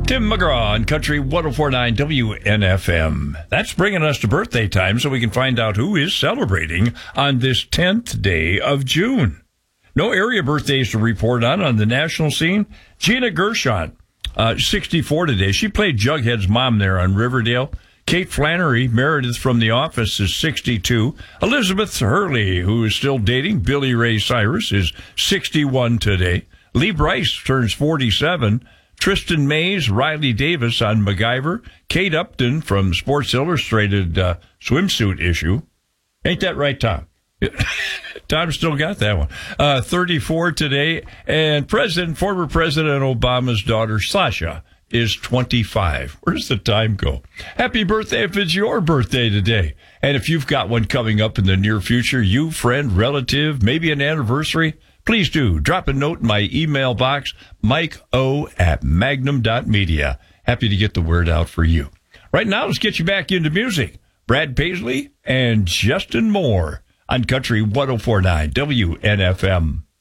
Tim McGraw on Country 104.9 WNFM. That's bringing us to birthday time so we can find out who is celebrating on this 10th day of June. No area birthdays to report on the national scene. Gina Gershon, 64 today. She played Jughead's mom there on Riverdale. Kate Flannery, Meredith from The Office, is 62. Elizabeth Hurley, who is still dating Billy Ray Cyrus, is 61 today. Lee Bryce turns 47. Tristan Mays, Riley Davis on MacGyver. Kate Upton from Sports Illustrated swimsuit issue. Ain't that right, Tom? Tom still got that one. 34 today. And former President Obama's daughter, Sasha, is 25. Where's the time go? Happy birthday if it's your birthday today. And if you've got one coming up in the near future, you, friend, relative, maybe an anniversary, please do. Drop a note in my email box, mikeo@magnum.media. Happy to get the word out for you. Right now, let's get you back into music. Brad Paisley and Justin Moore on Country 104.9 WNFM.